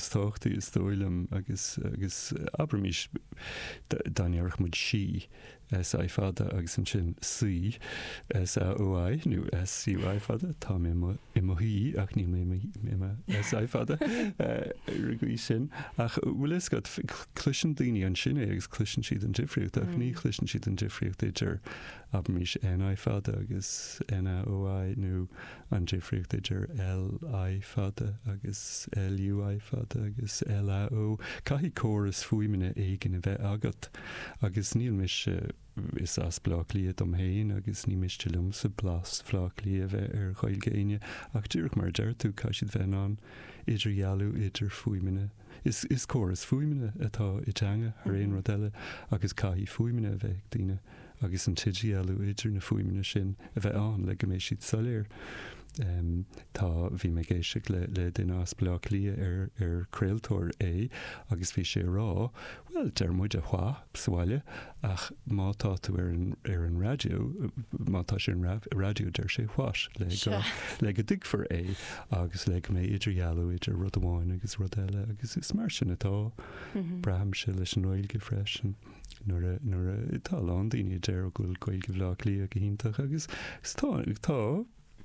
táchtaí is dóilem agus abramish danearch mud sí sa fada agus an sin sí sa OI nu SCY fada tá immohí ach ní mé sa fada rigui sin ach bhfuil is got cluisin daoine an sin agus cluisin siad an difriúcht ach ní cluisin siad an difriúcht idir abramish NI fada agus NOI nu an difriúcht idir LI fada agus LUI fada agus LAO caihí choras fuimine éigen a bheith agat agus níl mis is as blach liad héin agus ní miste lumsa blas flach lia bheith chail géine ach dúrach mar deir tú caiisiad bheith an idir jaú idir fuimine is choras fuimine atá i teanga ar éon rodile agus caihí fuimine a bheith daine agus an tidí jaú idir na fuimine sin a bheith an le go mééis siad soléir tá bhí me géiseach le den as blach lia ar creaaltóir agus bhí sé rá well der muid a chá sáile ach mátá tú ar an radio mátá sé an radio der sé cháis le go digfar agus le mé idir jaú idir rud amháin agus rud eile agus is mar sin atá braham se leis an oilge freisin nuair a tá an daoine deir gohfuil goilge bhlach lia go hiintach agus tá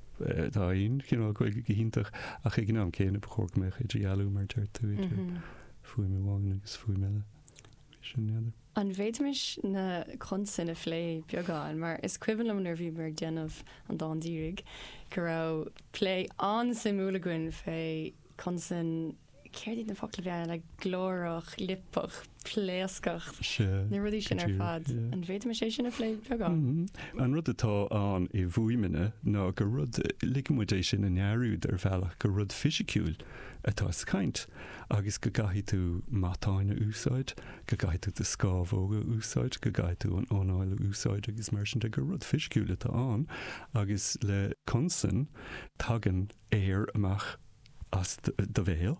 daon goil go hiintach ach ag gnám céanna bchór meach idir jaú mar deir tú idir fuime bháin agus fuimeile sin neadidir. An bhéidimiis na consan a phlé beagán, mar is cuiban am nervhí mar déanamh an dándírig go raibh phlé an simúlaguin fé consan céirdí na focail bhean le glórach, lipach, pléascach na rudí sin ar fad. An bhéidimiis sé sin a phlé beagán. An rud atá an I bhuaimine ná go rud ligamudéis sin in nearúd ar bhealach go rud fisiciúil atá caint agus go gaithí tú matáine úsáid, go gaithí tú de scábhóga úsáid, go gaithí tú an ónáile úsáid agus mar sin de go rud fisiciúil atá an agus le consan tagan éir amach as de bhéal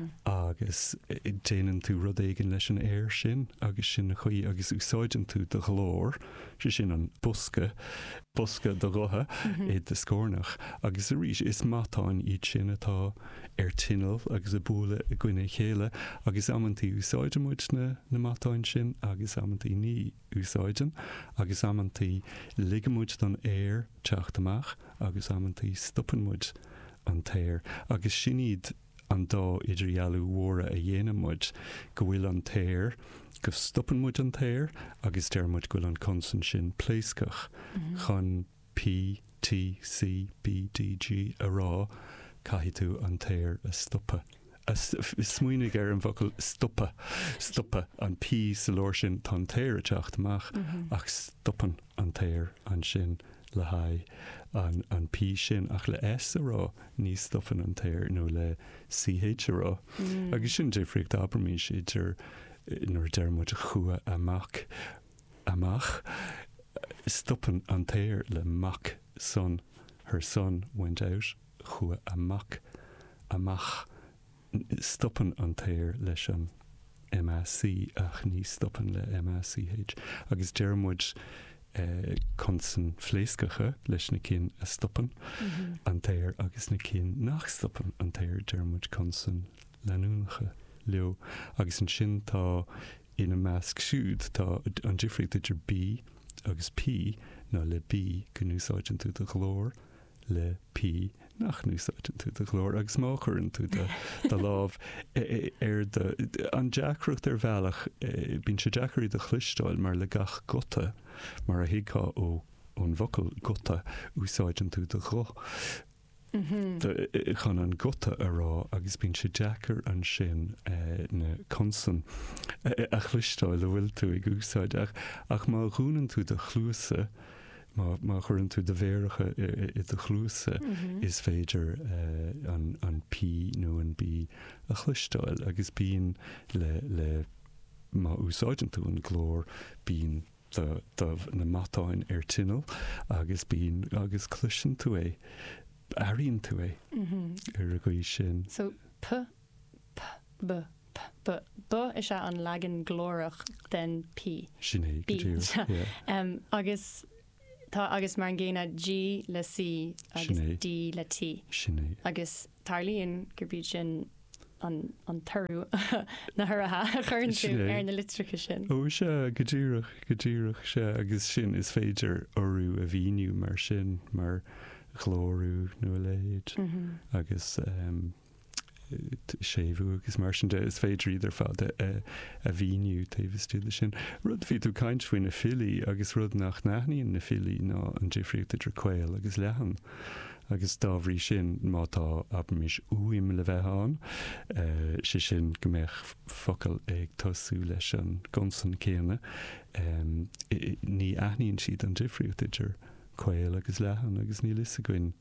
agus déanaan tú rud éigen leis an air sin agus sin na chuí agus úsáidan tú de glór sé sin an busca de rotha é de scórnach agus a rís is matáin iad sin atá ar tinal agus a búla a gcuine chéile agus ammantí úsáidan muid na matáin sin agus ammantí ní úsáidan agus ammantí ligamúid don air teachtamach agus ammantí stoppanmuid an téir agus sinad an dá idir jaú mhóra a dhéanamuid go bhfuil an téir go stoppanmuid an téir agus dearmuid gohfuil an consan sin pléiscach chun P, T, C, B, D, G a rá caithí tú an téir a stoppa. Smuoinnig ar an bhocail stoppa an P sa lóir sin tá téir a teachtamach ach stoppan an téir an sin le haid an P sin ach le S a rá ní stoppan an téir nó le CH a rá. Agus sin difriocht abramish idir nuair dearmuid chua amach stoppan an téir le mach son. Her son went out chua amach stoppan an téir leis an MSC ach ní stoppan le MSCH agus dearmuid consan phléascacha leis na cin a stoppan an téir agus na cin nach stoppan an téir dearmuid consan leanúnacha leo agus an sin tá ina measc siúd tá an difriúcht idir B agus P ná le B go núsáidan tú de glór le P nach núsáidan tú de glór agus mácharann tú de lámh ar an deacrúcht ar bhealach bíonn sé deacarí de chluisteáil mar le gach gota mar a hiá ón bhocail gota úsáidan tú de gro. Chan an gota a rá agus bíonn sé deacar an sin na consan a chluisteáil le bhfuil tú ag úsáid ach má rúnan tú de chluasa má churann tú de bhéiricha I de chluasa is féidir an P nó an B a chluisteáil agus bíonn le má úsáidan tú an glór bíonn na matáin ar tinal agus bíonn agus cluisin tú aíonn tú ar a gcuí sin. So B is se an legan glórach den P. Sinné agus tá agus mar an ggéine G le C agus D le T. Sinné. Agus tarlíonn gur bíd sin an tarú na churn tú ar na litricha sin. Ó se godíireach se agus sin is féidir orú a bhíniu mar sin mar chlórú nó léid agus séú agus mar sin de is féidir idir fád a bhíniu taobh túla sin. Rud ví tú caiint faoin na fili agus rud nach nachníon na fili ná an difriúcht idir chvéil agus lehan. Agus dáhrí sin mátá ab mis uim le bheitán sé sin gombeich focail ag tosú leis an gonsan céine ní aithníonn siad an difriúcht idir chvéil agus lehan agus ní lis a gin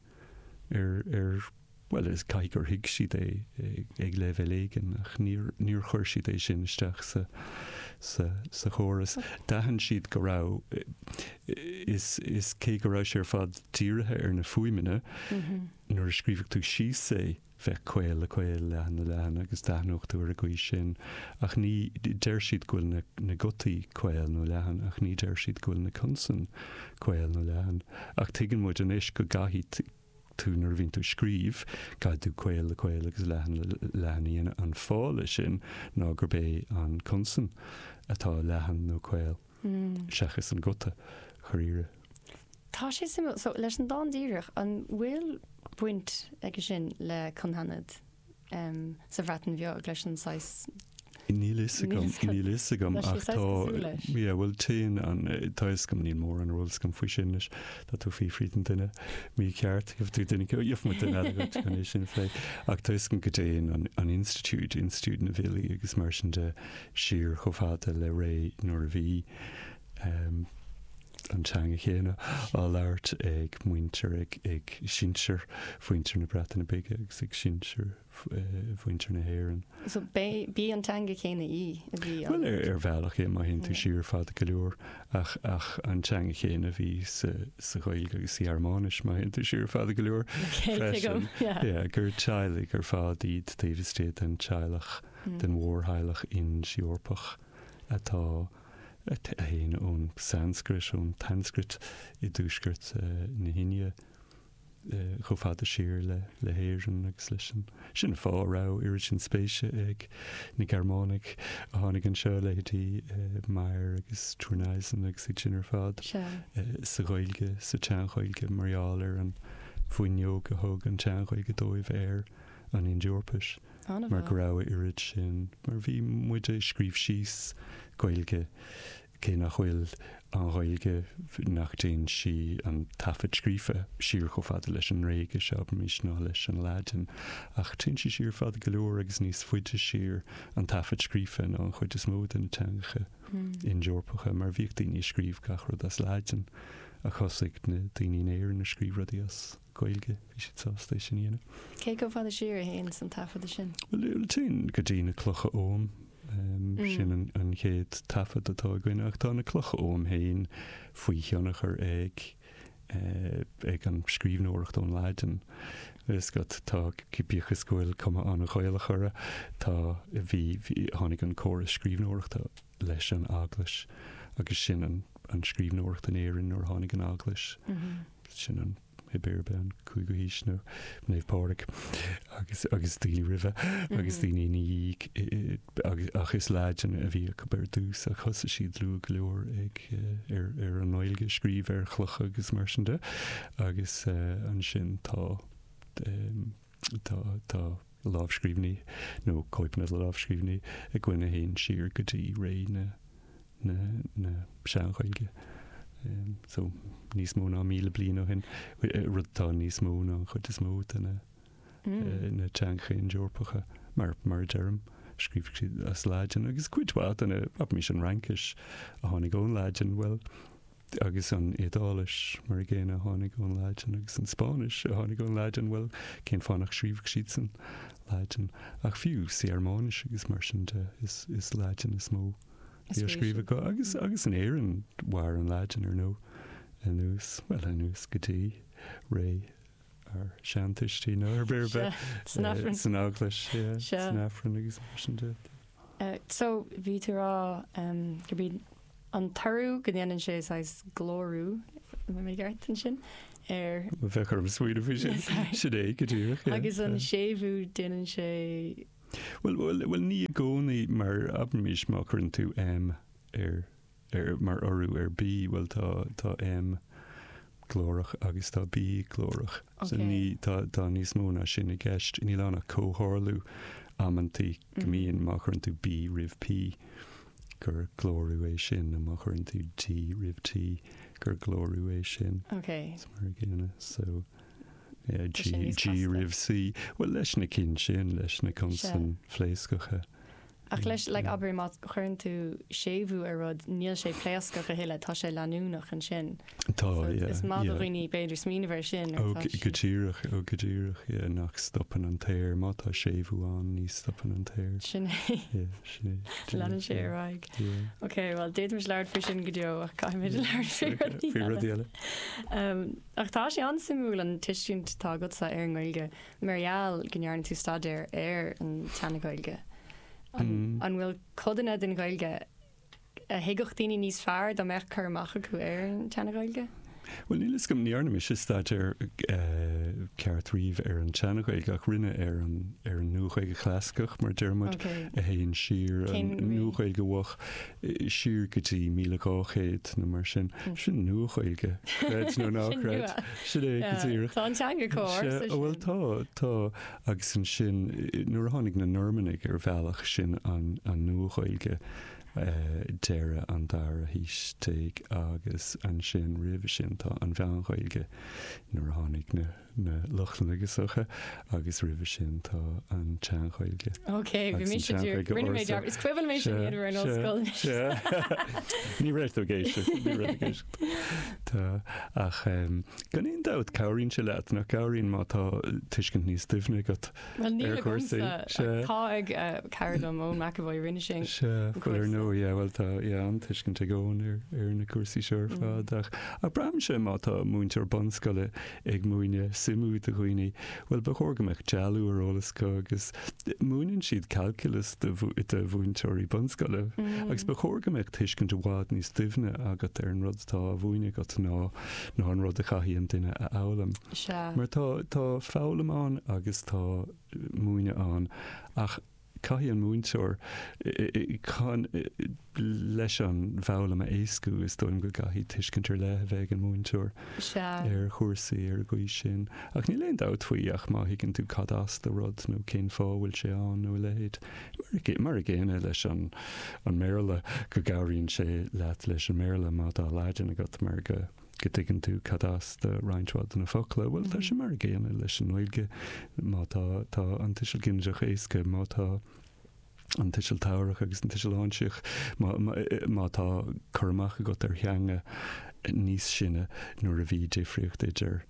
well is caigur hiig siad ag le bhéigen ach níor chuir siad é sin isteach sa chóras. Dahan siad go rá is cé go rá sé ar fad tíirithe ar na fuimine nuair scríbh tú sí sé bheith chvéil lehan agus dathnochtú ar a gcuí sin ach ní deir siad ghfuil na gotaí chvéil nó lehan ach ní deir siad ghfuil na consan chvéil nó lehan ach tuigeann muid an is go gaithí tú nar bhíonn tú scríb gaidú chvéil agus lehaníana an fála sin ná gur bé an consan atá lehan nó chvéil seachas an gota choíire. Tá sé simú so leis an dándíireach an bhfuil buint ag sin le conhanad sa bhreatan bheag leis an 6 Ní lis agam ach tá bhfuil téan an táis gom ní mór an róil gom faoi sin leis tá tú frífritan duine mí ceart go tú duine dhéh mu duine sin fé ach táis gom go déon an institút na bhilí agus mar sin de siar chomháta le ré nóair a bhí antanga chéine á leirt ag muintir ag sinseir faointir na bretain na bige agus ag sinseir faointir na héireann. So bí antanga chéine í? Well ar bhealach é má hinn tú siar fád go leor ach antanga chéine bhí sa ghailge agus í armánis má hinn tú siar fád go leor freisin. Gur teilig ar fád iad taobh stéad an teilech den mhórthailech in siorpach atá a héin ón Sanskrit ón Tanscrit I dúsgurt na Hinne go fada siar le héireann agus lei sin fárá iiri sin spéise ag na Germánic a tháinig an seo leití Meir agus Trúnaisen agus i sin ar fad sa ghailge sa teanchailge marialar an fuinneog go thug an teanchailge dóibh air an in Deorpais mar go rá irid sin mar bhí muide scríb síos ghailge cé nach bhfuil an ghailge nach déon si an tafid scrífa siar go fada leis an réige se mís ná leis an láidean ach tin si siar fada go leor agus níos fuide siar an tafid scrífa ná an chuid is mód an teancha in Deorpacha mar bhíoh daoine scríb gach rud as láidean a chosaigh na daoine éir na scríb rudí as ghailge bhí si tásta sin dhéana. Cé go fada siar a héin san tafada sin? Well tin go dtína clocha óm sin an chéad tafad atá gine ach tá na clocha óm héin faoi cheannachar ag an scríbhnóireacht ón láidean. Is go tá cibíocha scoil cuma an ghailechara tá bhí tháinig an córas scríbhnóireachta leis an aglas agus sin an scríbhnóireacht an éireann nó tháinig an aglas sin an Ibirbe an cúig híis nó néomhpáric agus daoine rive agus daoine ní ach is láidean a bhí go bar dús a chosa siad lú go leor ag ar an áilge scríb ar chlucha agus mar sin de agus an sin tá lábhscríbhní nó coipna le lábhscríbhní a gcuine héon siar go dtí ré na seanchailge. So níos mó ná míle blian ó hin rudtá níos mó ná chud is mó na teancha in Deorpacha mar derm scríb as láidean agus cuidhád an ab mís an rankis a tháinig ón láidean well agus an édális mar géine a tháinig ón láidean agus an Spáis a tháinig ón láidean well cén fánach scríbh siad san láidean ach fiú sí armánis agus mar sin is láidean is mó. Scríbe go agus an éireann war an láidean ar nó a nús gotí ré ar seantaistí nó ar beirbe san áglas san áfran agus mar sin de. So bhí tú rá gur bhí an tarú go dhéanann sé sais glórú mé gartan sin bheith chum smuoine fao sin é go dtíach agus an sébhú déanann sé Well ní gcónaí mar abrumís má chuann tú M mar orú B well tá M glórach agus tá B glórach. So ní tá níos móna sin I gceist ní lána cóthorlú amantí gomíon má chuann tú B rih P gur glórú é sin a má chuann tú T rih T gur glórú é sin. Okay. Mar gine so G rih C. Well leis na cin sin leis na consan phléascacha. Ach leis aber má chuann tú séhú ar rud níl sé pléascacha heile tá sé leanúnach an sin. Tá is má roioine beidir smíine ver sin. Godíireach nach stoppen an téir má tá séhú an ní stoppen an téir. Sin lean sé raig. Ok, well déad mar leir fi sin godeo ach caiimiid leir fi. Ach tá sé ansimú an tiisiúnt tágad sa ar an ghilge Marial gnearn tú stadéir ar an tannaghilge. An bhfuil codanna den ghilge a héigeach daoine níos fearr dá meach chumach acu ar an tannaghilge? Well nílas gom níarna is staidir ceart riomh ar an teannaghilge ach rinne ar an nuachaige chlascach mar dermod a héon siar an nuachaige bhach siar gotí 1500 na mar sin nuachaige réid nó nachreid si é gotíireach. Tá an teanga cóir. Bhfuil tá agus an sin nuair a tháinig na Normannig ar bhealach sin an nuachaige deire an dar a hís teig agus an sin rih sin tá an bheanghilge nuair a tháinig na luchnagasacha agus rih sin tá an teanghilge. Ok, bhí mí sin rinne méid is cuiil mé sin idir an osscoil. Ní réit ó géisi Tá ach ganíon dat cabhríonn se leat nach cabhríonn má tá tuiscint níos duhne got ar chuirsaí tá ag cairlam ón McAvoy rinne sin. Fuir nó bhfuil tá an tuiscint gcóin ar na cuasaí seir fád ach a bram se má tá múintear bonscoile ag múine simú a chuoine bhfuil ba chógamach dealú arolalasca agus múinn siad calculus de bhúinteirí bonscoile agus ba chógamach tuiscint bhád níos duhne agat ar an rud tá a bhúine got ná an rud a chaíonn duine a álam. Mar tá fálam an agus tá múine an ach caihí an múinteoir chun leis an bhelam a éascú is dóim go gaithí tuiscintar le bheith an múinteoir ar chósaí ar gcuí sin. Ach ní léon dát faoi ach má higann tú cadás do rud nó cén fáhfuil sé an nó lehéad. Mar a ggéine leis an méile go gabhríonn sé leat leis an méile má dá leidean agat mar go dtigann tú cadás de reinintrád na fola bhfuil tá sé mar géana leis an nóilge má tá an tiisiil ginseach éasca má tá an tiisiil táireach agus an tiisiil áinseach má tá chumach a go ar theanga níos sinne nuair a bhí difriocht idir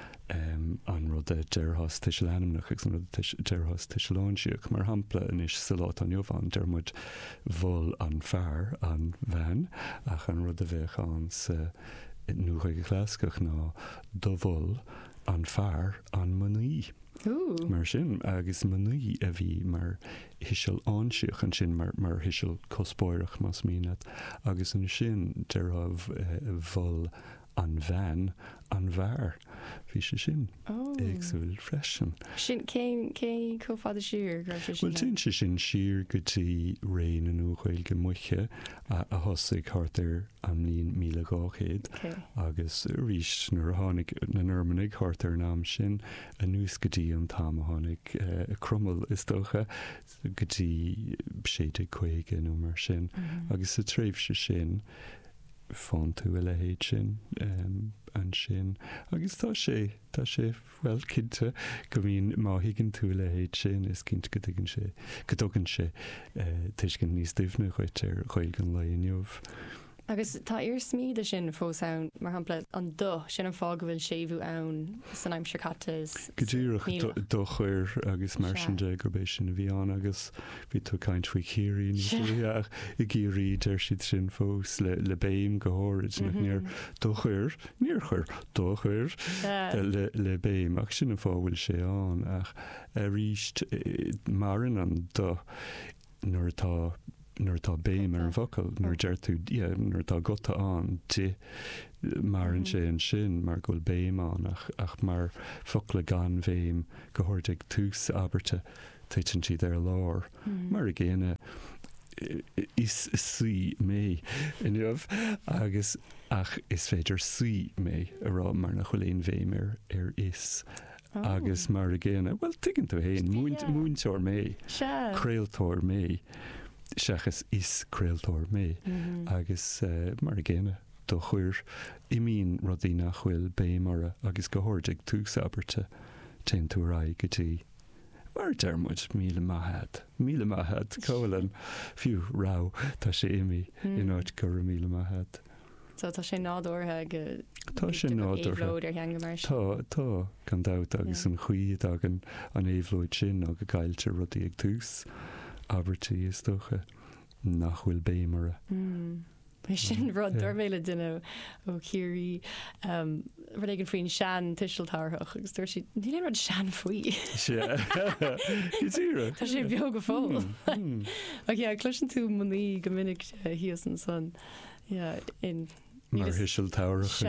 an rud a dearthas tiisiil anamnach agus an rud dearthas tiisiil áinseach mar hampla inis sa lá an jobhan dermid bhil an fearr an bhean ach an rud a bheith an sa nuachaige chlascach ná do bhil an fearr an manaí. Mar sin agus manaí a bhí mar hiisiil áinseach an sin mar hiisiil cospóireach más míad agus an sin de rah bhil an bhean an bhearr hí sé sin éagsúil freisin. Sin cé cófáda siúr Well tin sé sin siúr gotí réin an nuachailge muiche a thosaigh thart ar an líon 1500 agus rís nuair a tháinig na Normannig thart ar an am sin a nús gotí an tam a tháinig crummel is dócha gotí 750 nó mar sin agus sa tréimh sé sin fáin tú a lehéad sin an sin agus tá sé bhfuil cinnte go bhíon má higann tú a lehéad sin is cinnt go dtuigeann sé go dtugann sé tuiscin níos duhne chuid ar chuil an leonneomh. Agus tá ar smíide sin fósán mar hapla an do sin an fág bhfuil séhú ann san aimim secatas. Godíireach do chuir agus mar sin de gurbééis sin a bhíán agus bhí tú caiint faoi chéirí níos i ggéirí ar siad sin fós le béim gothid níor do chuir níor chuir do chuir le béim ach sin an fáhfuil sé an ach a ríist marin an do nuair tá béim ar an focail nuair deirtú nuair tá gota an tí mar an sé an sin mar ghfuil béim an ach mar focail gan bhéim go thuirteigh tús aberte taitin siad ar lár. Mar a géine is suí mé inmh agus ach is féidir suí mé ará mar nach chuléon bhéim ar is. Agus mar a géine, well tuigeann tú héin, múnteir mé, craoltóir mé, seachas is craoltóir mé, agus mar a géine do chuir I mín rodí nach chfuil béimara agus go háirdeag tús aberte tein tú rá gotí. Mar dermuid míle maithad cólan fiú rá tá sé imi in áid gur míle maithad. So tá sé nádortha Tá sé nádortha. Tá gan dat agus an chuiad agan an éhlóid sin a go gaiilte rodí ag tús abertí is docha nach bhfuil béimara. sin rud dorméile duine ó chéirí rud ag an faoin sean tiisiiltáthach agus dúir si ní rud sean faoi. Tá sé beag go fáil. Cluisin tú muí go minic híos an son in mar hiisiil táireach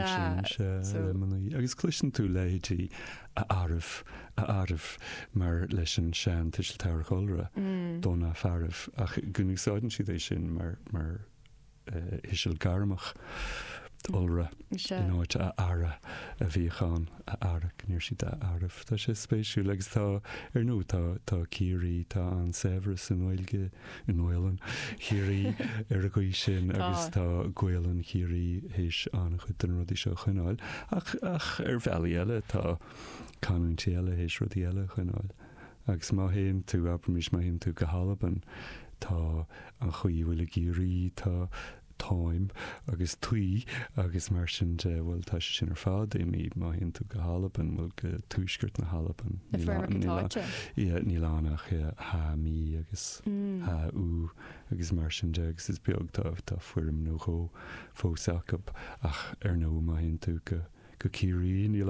agus cluisin tú leití a áibh mar leis an sean tiisiil táireach olra dóna fearibh ach gunnigáidan siad é sin mar hiisiil garmach olra in áit a ara a bhíáin a ara níor si a áibh. Tá sé spéisiú legus tá ar nó tá cíirí tá an Severus in Uilge in Uileán cíirí ar a gcuí sin agus tá Ghuileán cíirí héis an chud an rudí seo chunáil ach ar bhealaí eile tá canúntí eile héis rudí eile chunáil. Agus má héon tú abrmis má héon tú go Halaban tá an chuí bhfuil a cíirí tá táim agus tuí agus mar sin bhfuil tá sin ar fád imi má hinn tú go Halaban bhfuil go túisgurt na Halaban ní lánach ha mí agus ha ú agus mar sin agus is beag tá fuirim nó fósach ach ar nó má hinn tú go cíirí ní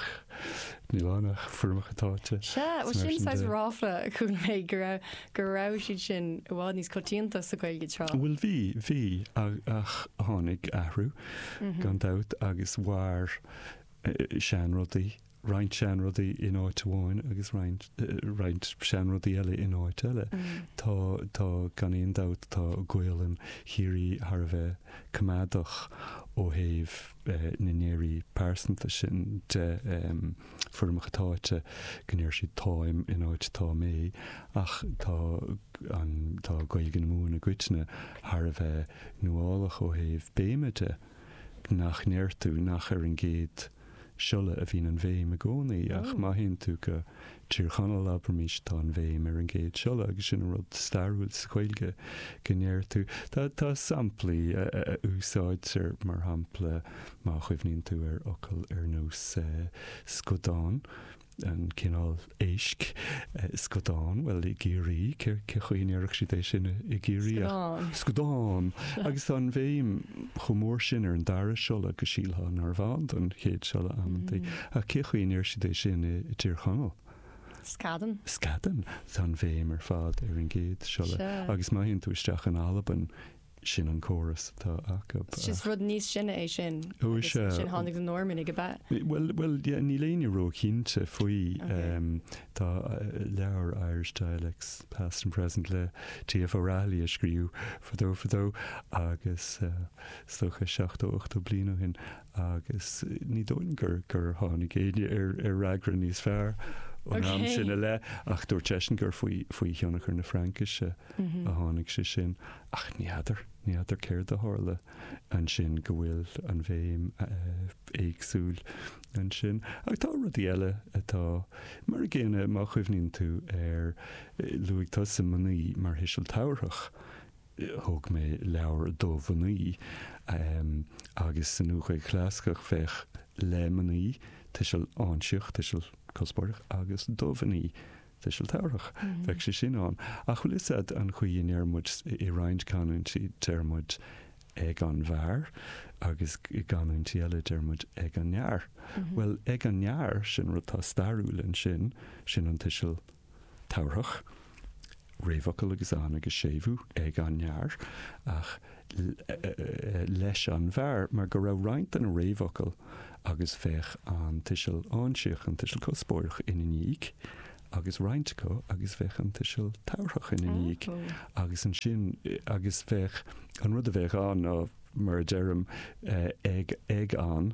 lánach fumachatáte. sin sais ráfla chun mé gur rá siad sin bhád níos cotíanta sa gailge trá. Bhfuil bhí ach tháinig ahrú gan dat agus bhhar seanrodí Reint seanrodí in áit bháin agus reint seanrodí eile in áit eile. Tá gan éon dat tá Ghuileán cíirí ar bheith cumádach ó héh na néirí persanta sin de fumachatáte gnéir si táim in áit tá mé ach tá gailgan mún a gcuitne ar bheith nuálach ó héh béimeide nach néir tú nach ar an géad siúla a bhín an bhéim a gcónaí ach má hinn tú go tíorchanal abrmís tá an bhéim ar an géad siúla agus sin rud starúil scoilge gnéir tú. Tá samplaí úsáid ar mar hampla má chuimhníonn tú ar ocail ar nós Scodáin an cinál éisc Scodáin well I géirí ce chuoinearach si é sin I géirí Scodáin agus tá an bhéim chomór sin ar an dara seola go síaltha nar bhaint an chéad seola amantí a ce chuoinear si é sin I tíorchanal. Scadan tá an bhéim ar fad ar an géad seola agus má hinn tú isteach an Halaban sin an choras tá acab. Sis rud níos sinna é sin sin tháinig an normin ag go bit. Well ní léine ró cínte faoi tá leabhar Irish Dialects past and present le TF O'Reilly a scríú fadó agus stocha 7-8 bliana hin agus ní dóin gur tháinig éide ar ragran níos fearr an am sinna le ach dúir tesin gur faoi cheannachar na Frankise a tháinig sé sin ach níidir céir de hála an sin go bhfuil an bhéim éagsúil an sin ach tá rudí eile atá mar a géine má chuimhníonn tú ar luigh tá sa manaí mar hiisiil táireach thug mé leabhar dómhaí agus san nuachaid chlascach feich le manaí tuisiil áinseoch tuisiil cospóireach agus dómhaí tuisiil táireach bheith sé sin an. A chuil is an chuoin armid I roiint canúintí dermid ag an bhar agus I ganúintí eile dermid ag an near. Well ag an near sin rutá starúil an sin an tuisiil táireach réomhacail agus an agus séimhú ag an near ach leis an bhar mar go raibh roiint an réomhacail agus féich an tuisiil áinseoch an tuisiil cospóireach ina níig agus reinteco agus bheith an tiisiil táirthach in níag agus an sin agus bheith an rud a bheith an á mar dearm ag an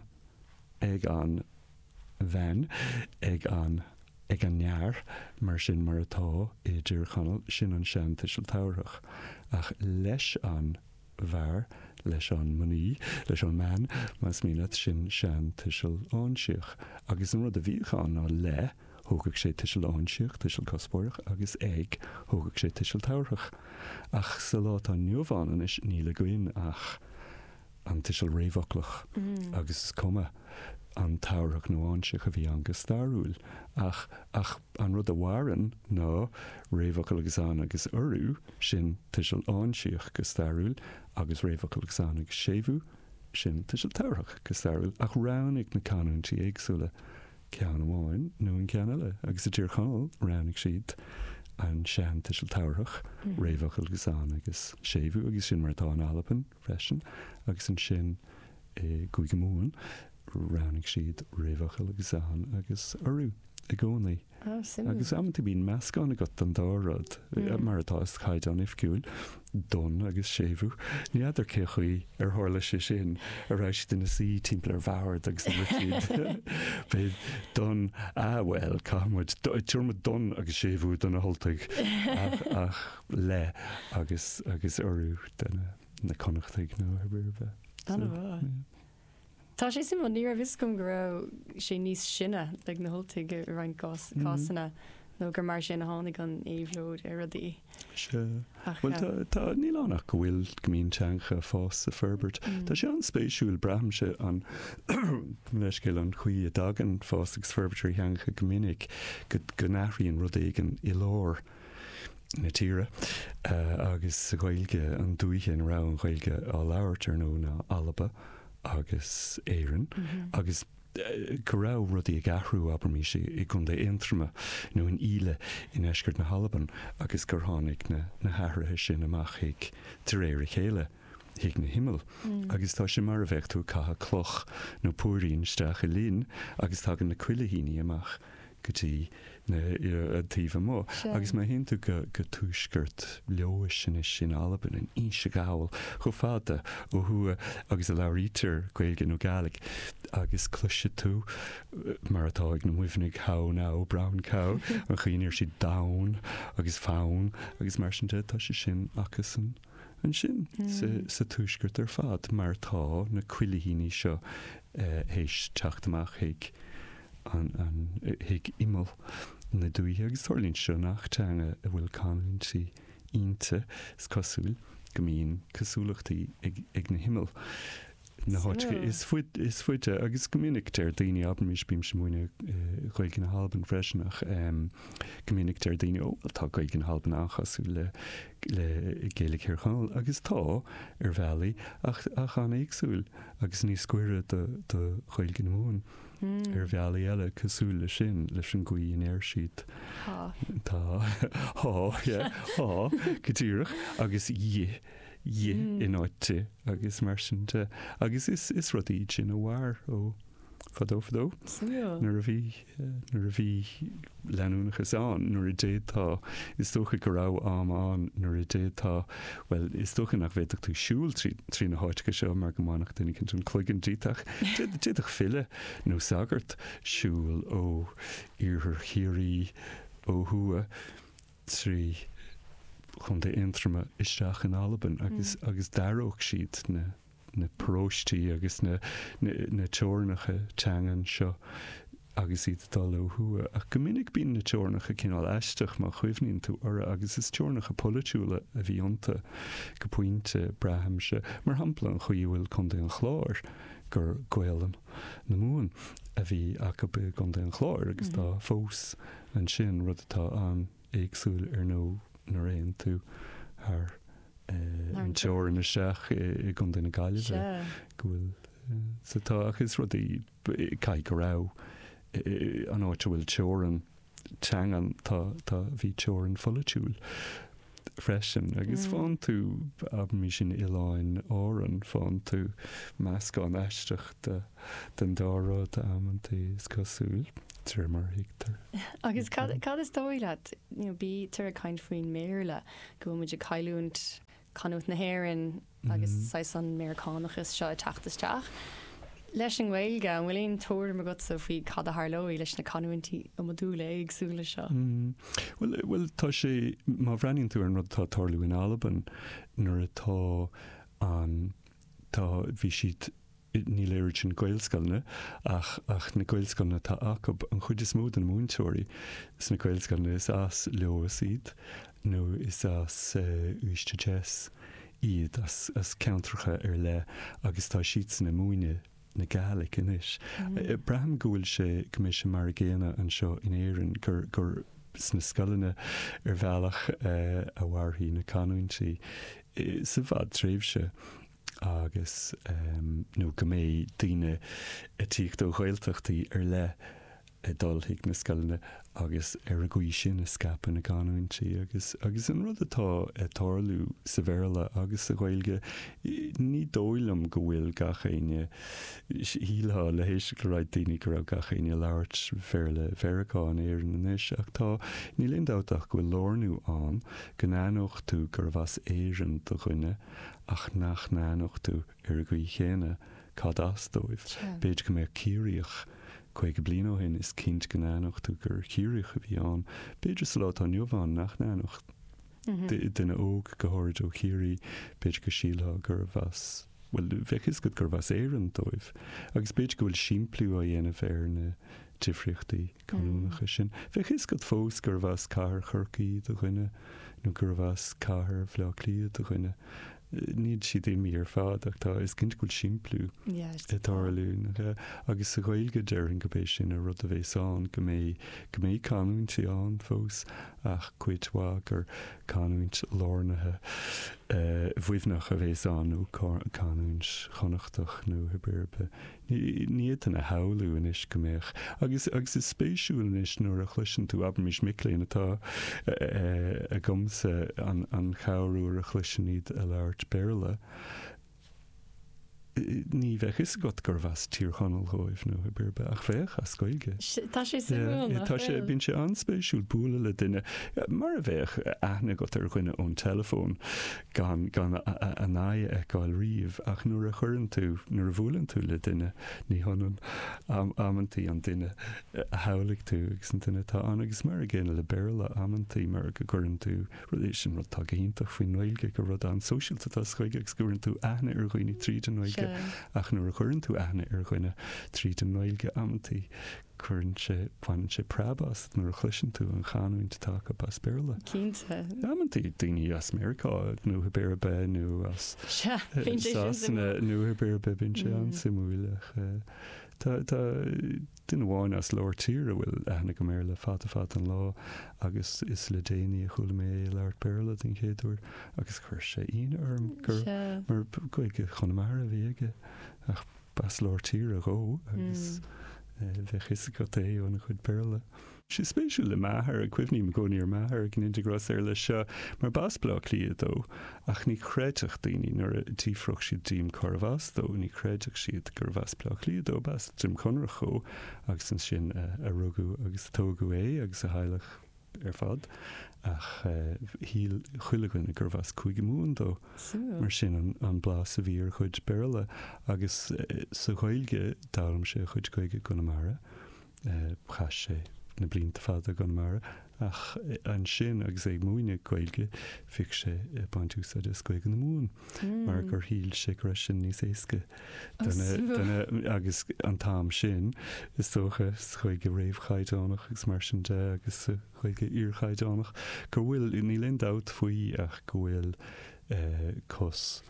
bhein ag an near mar sin mar atá idir chanal sin an sean tiisiil táirthach ach leis an bhar leis an muí leis an man mas míad sin sean tiisiil áinseach agus an rud a bhíán ná le thógadh sé tiisiil áinseach tiisiil cospóireach agus ag thógadh sé tiisiil táirthach ach sa lá an nuamháin is níle goin ach an tiisiil réomhaclach agus is cuma an táirach nó áinseach a bhí an go starúil ach an rud a bhharan ná réomhacail agus an agus orú sin tiisiil áinseach go starúil agus réomhacail agus an agus sébhú sin tiisiil táirach go starúil ach rannig na canúntí éagsúla cean amháin nó an cean eile agus a dtír chanal rannig siad an sean tiisiil táirach réomhacail agus an agus sébhú agus sin mar tá an Alban freisin agus an sin gúig móin rannig siad réomhacail agus an agus orú i gcónaí. Agus amtí bíon meascán a got an dárad mar atá is chaid an ifciúil don agus sébhú. Ní idir céchuí ar tharla sé sin a ráis duna sí timp ar bhhard agus siad. Bé don bhfuil cámuid tuirrma don agus sébhú donna holtaigh ach le agus orú na connachtaigh nó ar bheith. Tá sé sim ní a bhiscom go raibh sé níos sinne le na holtaigh rein cásanna nó gur mar sin tháinig an éhlód ar rudaí. Well tá ní lánach go bhfuil gomín teancha fás a Ferbert. Tá sé an spéisiúil brahamse an leiscéil an chuí a dagan fás agus Ferbertí teancha gomininic go nachraíonn rudéigen i lár na tíre agus sa ghailge an dúithe an rá an ghailge á leabhartar nó na Alba agus éireann agus go rá rudí a gahrú abermí sé i chun de intrama nó an ile in eisgurt na Halban agus gur tháinig na háirithe sin amach ag tar éir chéile hiag na himmel agus tá sé mar a bheith tú catha cloch nó póirín steach a lín agus tá na cuilehíní amach gotí na tíomh mó agus má hin tú go túisgurt leois sin Alban in ise gáil chu fáda ó thua agus a lerítar gailge nó gaig agus cluise tú mar atá ag na muimhnig há ná brown cow an chuoinir si da agus fán agus mar sin tá sé sin agus an sin sa túisgurt ar fad mar tá na cuilehíní seo héis teachtamach hiag an hiag imel na dúithe agus thorlín seo nach teanga a bhfuil canúintí ionta cosúil go mbíonn cosúlachtaí ag na himmel. Na háitce is fuide agus gomininic ar daoine abermís bím sem muoine chuig na Halban freisinach gomininic ar daoine tá chuig an Halban achasú le géalaigh ar chanal agus tá ar bhealaí ach an éagsúil agus níos cuire do chuig na mún ar bhealaí eile cosúil le sin leis an gcuí in air siad tá go dtíireach agus in áite agus mar sinnte agus is rudí sin a bhhar ó fadó nuair a bhí leanúnachas an nuair a déadtá is tócha go rá amán nuair a déadtá well is tócha nach bhéach tú siúil trí na háitcha seo mar go mánach duine cinn tún chluigean díteach déadach fille nó sagart siúil ó iarthar chiaí ó thua trí chun de intrama isteach in Alban agus daróg siad na próistí agus na teornacha teangan seo agus iad dal ó thua ach go minic bíonn na teornacha cinál eisteach má chuimhníonn tú ara agus is teornacha polúla a bhí ionta go puinte brahamse mar hampla an chuí bhfuil chun de an chláir gur gcuileann na mún a bhí acha be chun de an chláir agus tá fós an sin rud atá an éagsúil ar nó na réon tú ar an teir na seach i gcon na gaiile gohfuil sa tá agus rudí cai go rá an áite bhfuil teoran teangan tá bhí teoran folitiúil freisin agus fáin tú mí sin iláin áan fáin tú meascán eisteach den dárád amantí is cosúil tir mar hiictar. Agus cad is dóile bí tar a caiin faoin méle go muidir caiúnt canút na hhéann agus san méánachas seo tatasteach. Leis an bhilge an bhfuilon tóir mar go sa faoi cad a Harlóí leis na canúintí a modúla agsúla seo. Well tá sé má bhreaníonn tú an rud tá tarlú in Alban nuair atá an tá bhí siad ní léir sin gailscoilne ach na gailscoilne tá acu an chuid is mód an múntóirí is na gailscoilne is as leoas iad nó is as uiste jazz iad as countracha le agus tá siad san na múine na Gaelic inis. Braham gúil sé gomis mar géana an seo in éireann gur sna scoilne bhealach a bharthaí na canúintí sa bhd tréimhse agus nó go mé daoine tíocht ó ghailteachtaí le dulthaigh na scoilne agus ar a gcuí sin na scapan na canúintí agus an rud atá tarlú sa bhéarla agus a ghailge ní dóilm go bhfuil gachéine hílá le hééis go raibh daoine go raibh gachéine leirt féle Veracán éireann inis ach tá ní lindátach go lornú an go nánocht tú gur bhas éireann do chuine ach nach nánocht tú ar a gcuí chéine cad asdóibh beidir go mé círíoch chuig blian ó hin is cinint go nánocht tú gur chiúirich a bhí an beidir sa lá tá neomháin nach nánocht duine óg go háir ó chiúí beidir go síla gur bhas bheithis go gur bhas éan dóibh agus beidir go bhfuil siimplú a dhéanamh ar na difriochtaí canúnacha sin bheithis go fós gur bhas cahar churcaí do chuine nó gur bhas cahar bhleachlí do chuine níd siad é mí ar fád ach tá is cinint goil siimplú tarlún agus sa ghailge dearann go bééis sin a rud a bhééis an go mé canúintí an fós ach cuidhá gur canúint lárnathe bhuimhnach a bhééis an nó canúint chonachtach nó hebirbe níiad an a haú inis go méich agus is spéisiúil inis nuair a chluisin tú Abermís Mickléin atá a gomsa an chaú a chluisin iad a leirt béle ní bheithis got gur bhas tíorchanal róibh nó birbe ach bheith a scoilge. Tá sé tá sé bín sé anspéisiúil búla le duine mar a bheith aithna got ar chuine ón telefón gan a náid ag riomh ach nuair a churann tú nuair a bhúlann tú le duine ní hanan ammantaí an duine a hálaigh tú agus an duine tá an agus mar a ggéine le béla ammantaí mar go gcurann tú rudéis sin rud tá íntaach faoin nóilge go rud an sosiálta tá scoige agus gcurann tú aithna ar chuoine tríd an nóilge ach nuair a churann tú aithna ar chuine tríd an nóilge ammantaí churann sé bhain sé prabas nuair a chluisin tú an chaúint take bas béla. Cínte. Ammantaí daoine as Americá nó hebéirbe nó as Sásanna nó hebéirbe bin sé an simúileach. Tá duine bháin as leir tír a bhfuil aithna go méile fat an lá agus is le déine a chula mé leirt béla den chéadúir agus chuir sé on orm gur mar goige chunamara bhíige ach bas leir tír a ró agus bheith is go é óna chud béla. Si spéisiú le maithir a cuimhní me gcóí ar maithir gin integras ar le seo mar basblá líad dó ach ní chréideach daoine nuair a tífroch siad díim chorbhas dó ní chréideach siad gur bhasblá líad dó bas trim conrachó agus an sin a rugú agus tógu é agus a heileach ar fad ach híl chuilegann gur bhas chuige mún dó mar sin an blás a bhí ar chuid béla agus sa ghailge dálam sé chuid chuige gonamara chas sé na blianta fada gan mar ach an sin agus ag múine gailge fi sé baintúsa de scoig an na mún mar gur híl sé go sin níos éisce agus an tám sin is tócha chuig go réomh chaidánach agus mar sin de agus chuig go ír chaidánach gur bhfuil ní lindát faoi ach go bhfuil cos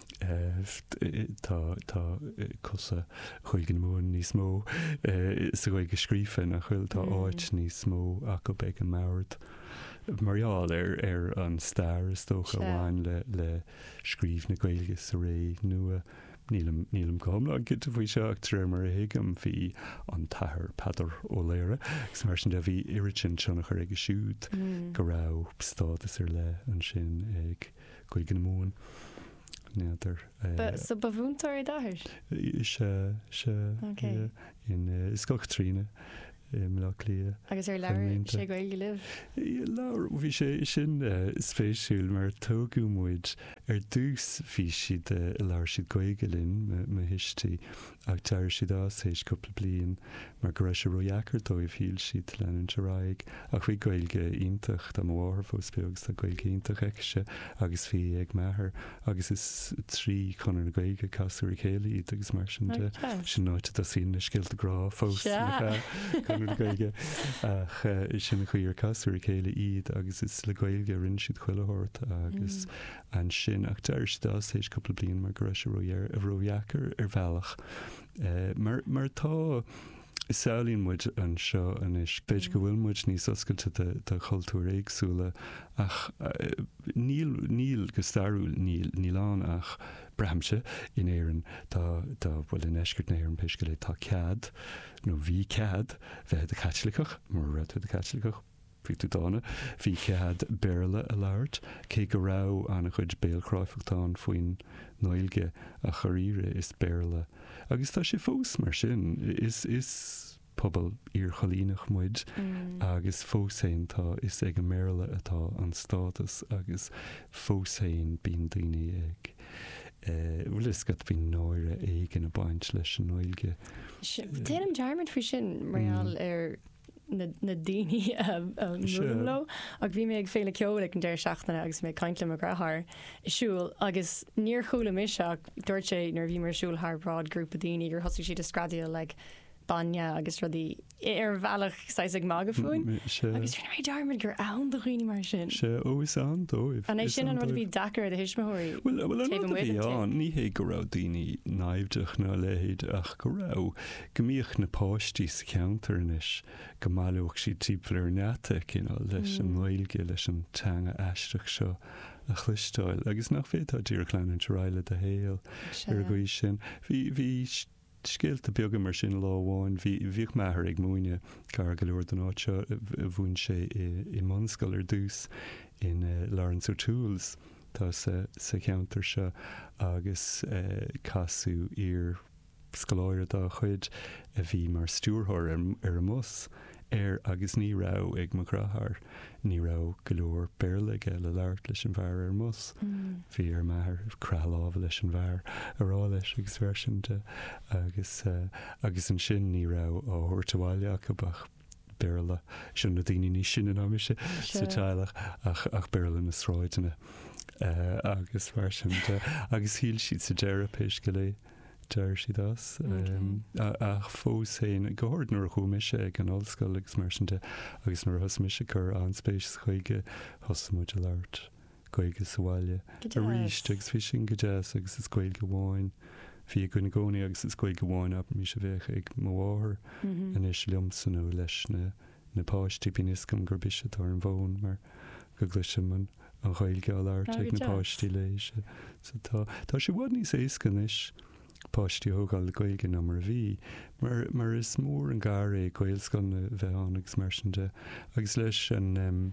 tá cosa chuig an mún níos mó sa chuig go scrífin a chuil tá áit níos mó a go beag an mát marall ar an stair is tócha bháin le scríb na gailge sa ré nua nílam comla an git bhí seach tre mar hiigem hí an tathir padar ó léire gus mar sin de bhí iritin senach ar ag siúd go rah stádas ar le an sin ag chuig an mún néidir sa bhúntar i dáthir se in iscoch tríne le lia agus ar leir sé go ige libh leir bhí sé sin spéisiúil mar tógúmid ar dús hí siad leir siad goige linn me histí ag teir siad as hééis coppla blion mar go raibh sé roiheachar dóibh híl siad lenin teráig a chuig goilge ítach do mhar fóspeogus a goilge ítach eice agus bhí ag methir agus is trí chunar na goige casú chéala iad agus mar sin de sin náte a sin scilta grá fós goige ach is sin chuir casú chéile iad agus is le goilge rinn siad chuilethirt agus an sin ach deir siad as hééis coppla blion mar go raibh sé roiheachar ar bhealach mar tá is saolín muid an seo an is beidir go bhfuil muid níos oscailte de chultúr éagsúla ach níl go starúil níl an ach brehamse in éan tá bhfuil in eisgurt na éan peisce le tá cead nó bhí cead bheith a catlicach mar rud a catlicach fi tú dána hí cead béle a láirt cé go rá anna chuid béalchráifachtán faoin nóilge a choíre is béle agus tá sé fós mar sin is pobl ar cholínach muid agus fósain tá is ag an méle atá an stádas agus fósain bíon daoine ag bhfuil is go bhí náire ag in a baint leis an nóilge. Déanam dearmid fao sin marall ar na daoine múló ag bhí mé ag féle ceola an deir seachtainna agus mé caiintla a grathir isisiúil agus níor chuúla miseach dúirt sé nar bhí mar siúil thrád grúpa daoine gur thosaigh siad a scradaíil le banne agus rudí ar bhealach 6 mága fúin agus mé dearmid gur ann do chuoine mar sin se ógus an dóibh an é sin an rud bhí dachar a hisismóirí Well ní hé go rá daoine naimhdeach ná lehéad ach go rá gomíoch na páistí sa ceantarnis go máúach si típla ar neta cinál leis an nóilge leis an teanga eisteach seo a chluisteáil agus nach fétá ddíirchlein an teráile a héal ar go sin hí scéalta beagga mar sin láháin bhíh methir ag múine gar go leir den áitse bhún sé i mscoil ar dús in Lawrence O'Toole's tá sa ceantar se agus casú ar scoláire dá chuid a bhí mar stúrthir ar a mus agus ní rá ag mar grathar ní rá go leor béirlaige le leart leis an bhar ar mus bhí ar methir crealáh leis an bhar ará leis agus bheirsinte agus an sin ní rá á thuirteháileach go bach béirla sin na daoine ní sin an amise sa teilech ach béirla na sráidena agus bheirsinte agus híl siad sa deirepéis go lé deir si das ach fós héin gohord nuair a chumise ag an ollscoil agus marsinte agus nuair thosmise gur an spéis chuige thosamúid a leart goige saháile a ríist agus fi sin go jazz agus is goil go bháin hí gona gcónaí agus is goil go bháin ab mí se bheith ag mháthair an is liomsanú leis na páistí bíniscom gur bise tar an bhin mar go gluisiman an ghailge a leart ag na páistí léise tá sé bhd níos éascan is páistí ógáil goige ná mar bhí mar is mór an gar é goilscan bheith an agus marsinte agus leis an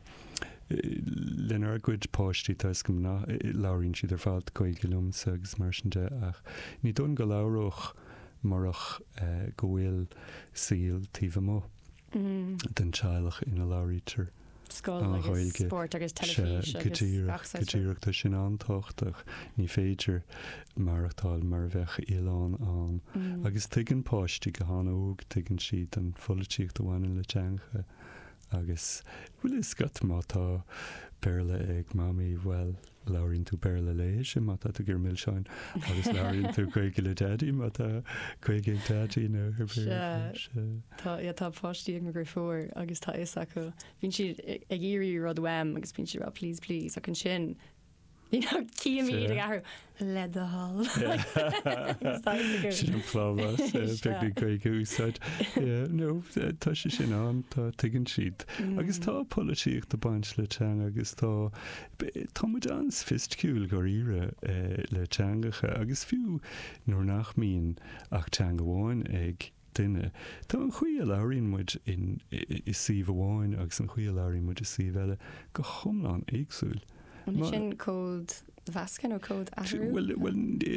lenar goid páistí tais go láiríonn siad ar fád goige lumsa agus marsinte ach ní don go láireach marach go bhfuil síl tíomh mó den teilech ina láirítar Scoil agus sport agus gotíireachta sin antáchtach ní féidir marachtáil mar bheith Ián an agus tuigeann páistí go hána óg tuigeann siad an folatíocht do bhhaine le teanga agus bhfuil is scat mátá béirle ag mami bhfuil láiríonn tú béirle léis má tá gur mil seáin agus láiríonn tú chuige le dadí má tá chuige dadí nó tá páistí ag gur fór agus tá is acu bhín siad ag irí rud wem agus bín siad please ach an sin Cíimí gar le a hall. Sin plávas beagna gaige úsáid. nó tá sé sin an tá tuigeann siad. Agus tá polítíocht a baint le teanga agus tá muid ans fistciúil go ire le teangacha agus fiú nuair nach míon ach teanga bháin ag duine. Tá an chuí a labhraíonn muid i suíomh bháin agus an chuí a labhraíonn muid i suíomh eile go chumlán éagsúil. Sin cód Vascan ó cód ahrú? Well,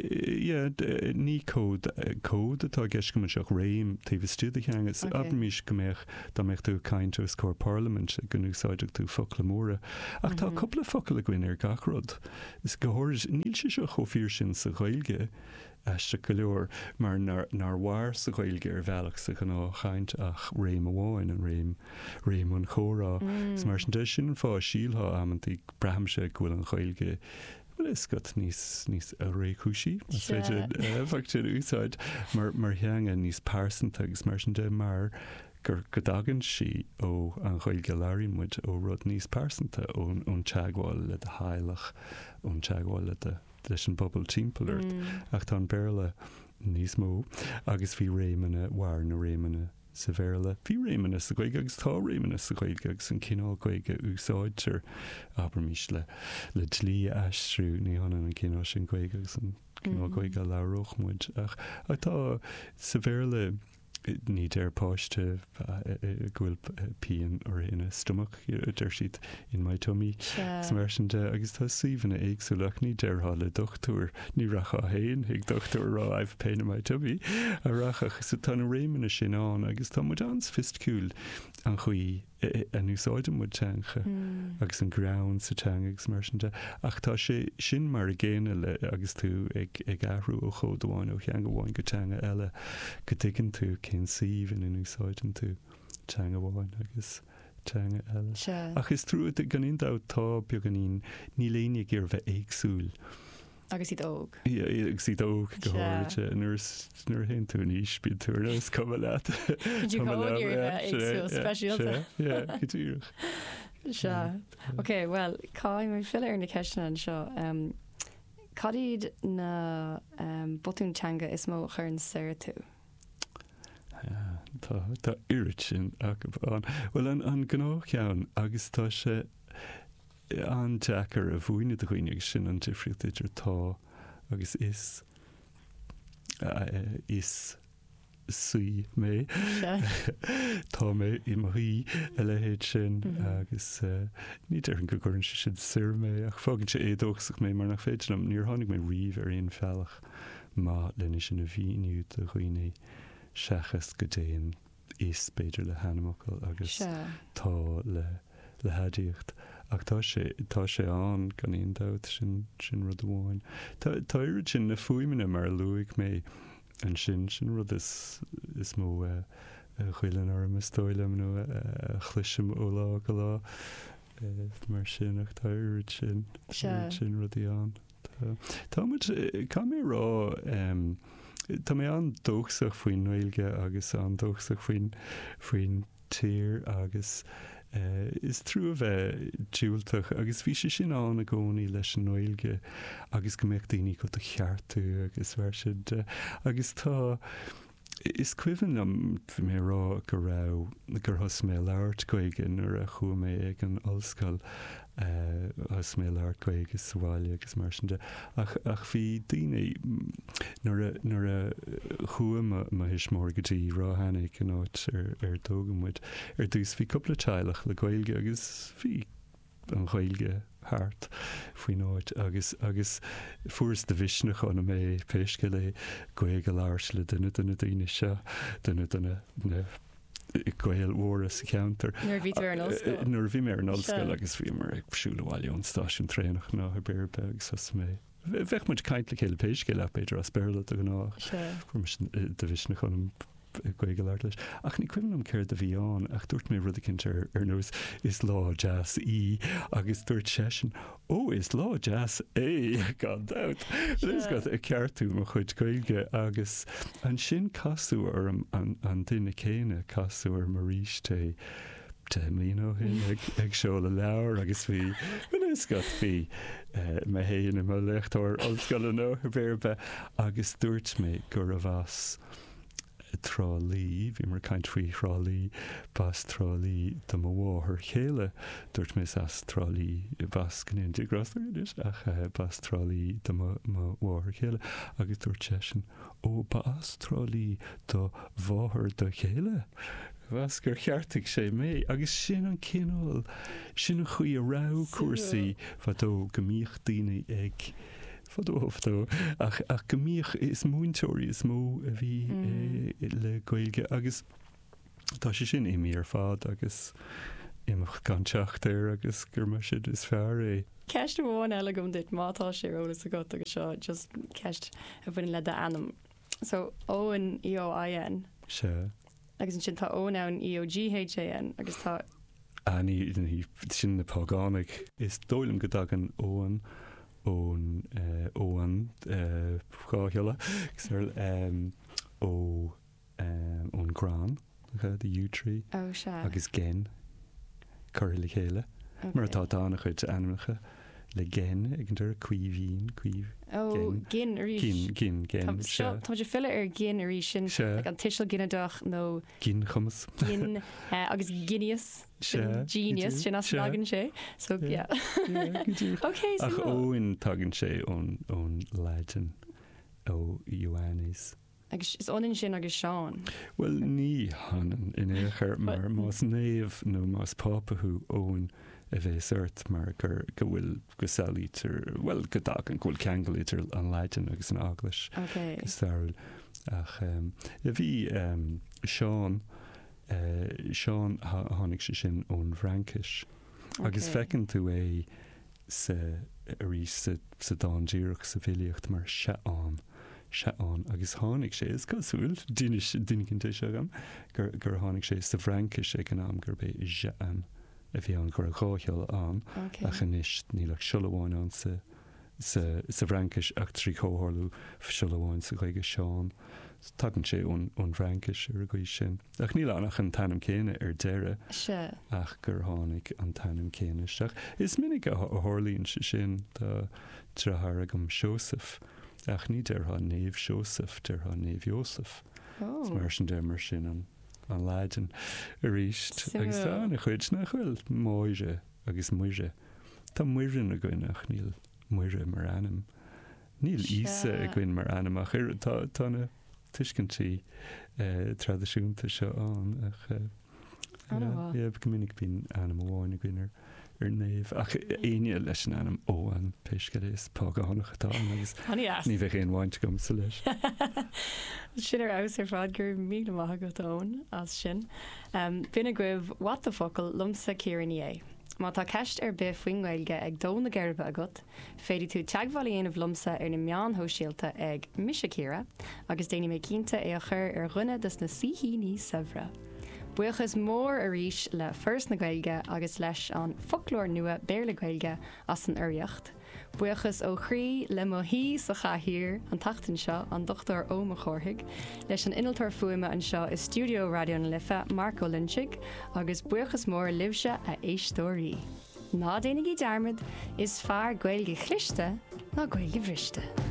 ní cód atá gceist go seach réim taobh stúd a cheangas abmís go méich dá méich tú caint os cór Parliament gan úsáideach tú focail móra. Ach tá coppla focail a gcuin ar gachrod. Is gohairid níl sé seo chomhfíor sin sa Ghaeilge eiste go leor, mar nar bhhair sa Ghaeilge ar bhealach sa gan chaint ach réim amháin an réim an chórá. Is mar sin an fá síoltha amantí brahamse ghfuil an Ghaeilge. Well, is got níos a réúsí féidir úsáid mar heanga níos pásanta agus mar sin de mar gur godagan si ó an Ghaeilge labhraíonn muid ó rud níos pásanta ón teagháil le a hailech ón teagháil le leis an bobbal timpairt ach tá an béarla níos mó agus bhí réimena mhar na réimena sa bhéarla. Bhí réimena sa Ghaeilge agus tá réimena sa Ghaeilge agus an cinál Ghaeilge úsáidtear abermís le dlí aistrú ní hanan an cinál sin Ghaeilge agus an cinál Ghaeilge labhróch muid ach tá sa bhéarla ní déir páiste ghfuil píon ar ina stomach idir siad in mai tumí mar sin de agus tá suíomhanna éagsúlaach ní déirtha le dochtúir ní racha héin ag dochtúir rá aibh péna mai tumí a rachach sa tá na réimena sin an agus tá muid ans fistciúil an chuí an úsáide mu teanga agus an grán sa teangagus mar sin de ach tá sé sin mar a ggéine le agus tú ag ahrú ó chódháin ó cheanga bháin go teanga eile go dtigann tú cén síomh in úsáidan tú teanga bháin agus teanga eile. Ach is trú gan indá tá beag an ní léine gur bheith éagsúil. Agus iad óg. Agus iad óg go háirte nuair hen tú níos bíad túir agus cum leat. Dú éagsúil speisialta. Gotúach. Seo. Ok, well, cáim mar fill ar na ceisna an seo. Cadíad na botúntanga is mó chur an saoire tú? Tá irid sin well an gná ceann agus tá sé an Jackar a bhuaine a chuoine sin an difriúcht idir tá agus is suí mé tá mé i marí a lehéad sin agus ní ar an gogurann sin sir mé ach fágann sé édóachsach mé mar nach féidir am níor tháinig mé riomh ar aon fellach má lenne sin a bhíniú a chuoine seachas go déon is beidir le hanamachail agus tá le hadíocht ach tá sé an gan íon dat sin rud amháin. Tá irid sin na fuimine mar luigh mé an sin rud is mó chuilean orm stoilem nó chluisim ó lá go lá mar sin ach tá irid sin rudí an. Tá cá mé rá tá mé an dóchsach faoin Ghaeilge agus an dóchsach faoin tír agus is trú a bheith dúilteach agus bhí sé sin an a gcónaí leis an Ghaeilge agus go méid daoine go a cheartú agus bhar siad agus tá is cuimhin am bhí mé rá go rá gur thos mé leabhart Ghaeilge nuair a chuaigh mé ag an ollscoil as mé leabhart Ghaeilge sa bhaile agus mar sin de ach bhí daoine nuair a chuaigh ma hismór gotí ráhannig an áit ar dógammuid ar dús bhí coppla teilech le Ghaeilge agus bhí an Ghaeilge hart faoin áit agus fuair de bhisneach an mé péisce le Ghaeilge láirs le duine daoine seo duine Gael war sa counter. Nuair bhí mé an ollscoil agus bhí mar ag siúlahhaile an stáisiún trénach ná a bearbeg sas mé. Bheith muid caiint le chéile péisce le beidir as bearla a gná de bhisneach an Ghaeilge leir leis. Ach ní cuimnam céir de bhí an ach dúirt mé rudicint ar nós is lá jazz í agus dúirt sesin is lá jazz gan dat. Is got a ceartú mo chuid Ghaeilge agus an sin casú ar an duine céine casú ar maríis té mlíó hin ag seo le leabhar agus bhí is got bhí me héana má lechtúir ollscoil nó bhéirbe agus dúirt mé gur a bhas trálí, bhí mar caiint faoi trálí bas trálí do mháthair chéile dúirt mé as trálí bas gnéon digrasúidir ach bas trálí do mháthair chéile agus dúirt sin ó bas trálí do bháthair do chéile. Was gur cheartig sé mé agus sin an cinál sin an chuí a rá cuasaí fadó gomíoch daoine ag fadóftó ach gomíoch is múntóirí is mó a bhí le gailge agus tá sé sin imí ar fád agus imach gan teachtar agus gur mar siad is fear é. Ceist bháin eile gom dit mátá sé rólas a go agus seo just ceist a bhain le de anam. So óan EOIN. Se. Agus sin tá ó ná an EOGHAN agus tá Ní sin na págánig is dóilm go dagan óan óan gáheile ón grán de U-tree agus gen chuir le chéile mar atá dána chuid animacha le gen ag an dur cuihín gin gin Tá sé fiile ar gin a rí sin an tiisiil ginneadach nó gin chumas gin agus Guineas genius sin as agan sé so okay ach óin tagann sé ón leiden ó Ioannis agus is onin sin agus Seán. Well ní hanan in éair mar más néamh nó más pápathú óin a bheith suirt mar gur go bhfuil go saolítar well go dagan go bhfuil ceangalítar an leiden agus an aglas gus saoil ach a bhí Seán tháinig sé sin ón Frankis agus fecinn tú é sa rí sa dándíireach sa bhilíocht mar seán agus tháinig sé is cosúil duine cinnte segam gur tháinig sé sa Frankis ag an am gur bé Jean a bhí an gur a gácheil an a chanis nílach siolahháin an sa Frankis ach trí cóthirlú siolahháin sa chuige Seán tagann sé ón Frankis ar a gcuid sin. Ach níl annach an tanam céine ar deire ach gur tháinig an tanam céine seach. Is minic a tharlíonn sin de trethar agam Joseph ach ní deirtha néomh Joseph deirtha néomh Joseph. Mar sin de mar sin an leiden a ríist agus tána chuid nach chfuil móire agus muire. Tá muirin a gcuineach níl muire mar anam. Níl ísa a gcuin mar anam ach tána tuiscintí tradiisiúnta seo an ach go minic bín anam amháin a gcuinar ar néomh ach aine leis an anam óan peisce is págánnach atá agus ní bheith éon bhaint gom sa leis. Sin ar aus ar fád gur mí maithe go ón as sin. Bina goibh wat the focail lumsa céireann é. Má tá ceist ar bith faoinghilge ag dóna geirbe agat, féidir tú teagháilíonmh lumsa ar na meán hóisialta ag misisecíra, agus déanaine mé cínta é a chur ar runne dus na sihíní sahra. Buchas mór a ríis le first na gailge agus leis an folklór nua béir le gailge as an uriocht. Buchas ó chrí le mo hí sa chathír an tatan seo an Dr. Óma Chorthaig, leis an inaltar fuime an seo is Studio Radio na Lifa Marco Lynchig agus buchas mór libse a éistóí. Ná déananig í dearmid is fearr gailge chlichte ná gailge bhriste.